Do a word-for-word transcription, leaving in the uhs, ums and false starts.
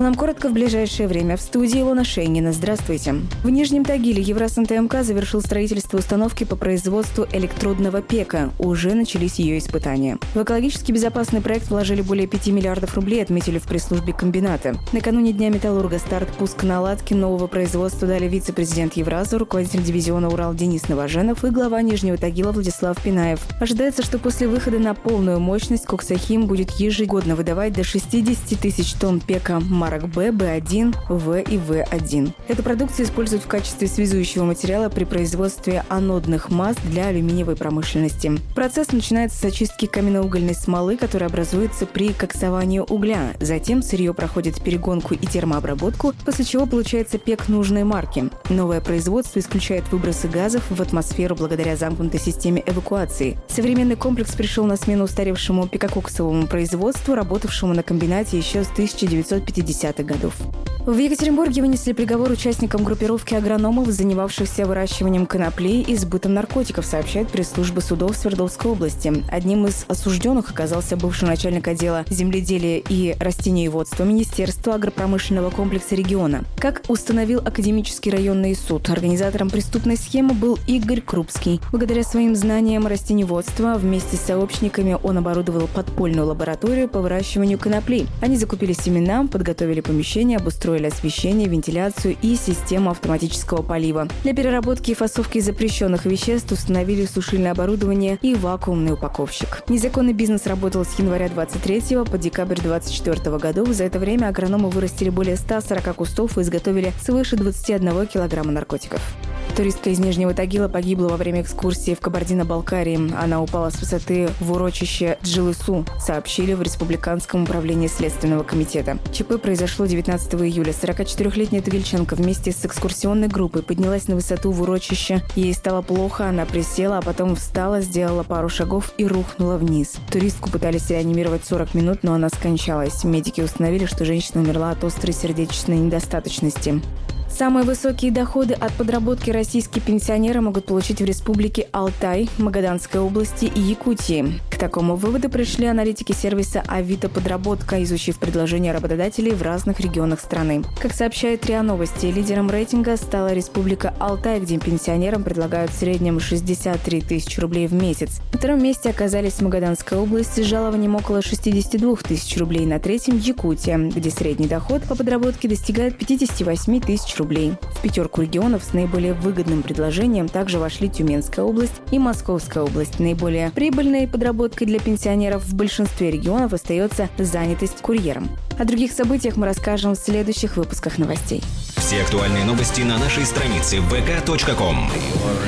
нам коротко в ближайшее время. В студии Илона Шейнина. Здравствуйте. В Нижнем Тагиле Евросантмк завершил строительство установки по производству электродного пека. Уже начались ее испытания. В экологически безопасный проект вложили более пяти миллиардов рублей, отметили в пресс-службе комбината. Накануне Дня металлурга старт-пуск наладки нового производства дали вице-президент Евраза, руководитель дивизиона «Урал» Денис Новоженов и глава Нижнего Тагила Владислав Пинаев. Ожидается, что после выхода на полную мощность Коксахим будет ежегодно выдавать до шестидесяти тысяч тонн пека марок Б, Б один, В и В один. Эту продукцию используют в качестве связующего материала при производстве анодных масс для алюминиевой промышленности. Процесс начинается с очистки каменноугольной смолы, которая образуется при коксовании угля. Затем сырье проходит перегонку и термообработку, после чего получается пек нужной марки. Новое производство исключает выбросы газов в атмосферу благодаря замкнутой системе эвакуации. Современный комплекс пришел на смену устаревшему пекококсовому производству, работавшему на комбинате еще с тысяча девятьсот пятидесятых годов. В Екатеринбурге вынесли приговор участникам группировки агрономов, занимавшихся выращиванием конопли и сбытом наркотиков, сообщает пресс-служба судов Свердловской области. Одним из осужденных оказался бывший начальник отдела земледелия и растениеводства Министерства агропромышленного комплекса региона. Как установил Академический районный суд, организатором преступной схемы был Игорь Крупский. Благодаря своим знаниям растениеводства вместе с сообщниками он оборудовал подпольную лабораторию по выращиванию конопли. Они закупили семена, подготовили помещение, обустроили освещение, вентиляцию и систему автоматического полива. Для переработки и фасовки запрещенных веществ установили сушильное оборудование и вакуумный упаковщик. Незаконный бизнес работал с января двадцать третьего по декабрь двадцать четвёртого годов. За это время агрономы вырастили более ста сорока кустов и изготовили свыше двадцати одного килограмма наркотиков. Туристка из Нижнего Тагила погибла во время экскурсии в Кабардино-Балкарии. Она упала с высоты в урочище Джилысу, сообщили в Республиканском управлении Следственного комитета. ЧП произошло девятнадцатого июля. сорокачетырёхлетняя тагильчанка вместе с экскурсионной группой поднялась на высоту в урочище. Ей стало плохо, она присела, а потом встала, сделала пару шагов и рухнула вниз. Туристку пытались реанимировать сорок минут, но она скончалась. Медики установили, что женщина умерла от острой сердечной недостаточности. Самые высокие доходы от подработки российские пенсионеры могут получить в республике Алтай, Магаданской области и Якутии. К такому выводу пришли аналитики сервиса «Авито Подработка», изучив предложения работодателей в разных регионах страны. Как сообщает РИА Новости, лидером рейтинга стала республика Алтай, где пенсионерам предлагают в среднем шестьдесят три тысячи рублей в месяц. На втором месте оказались Магаданская область с жалованием около шестидесяти двух тысяч рублей. На третьем – Якутия, где средний доход по подработке достигает пятидесяти восьми тысяч рублей. В пятерку регионов с наиболее выгодным предложением также вошли Тюменская область и Московская область. Наиболее прибыльной подработкой для пенсионеров в большинстве регионов остается занятость курьером. О других событиях мы расскажем в следующих выпусках новостей. Все актуальные новости на нашей странице вэ ка точка ком.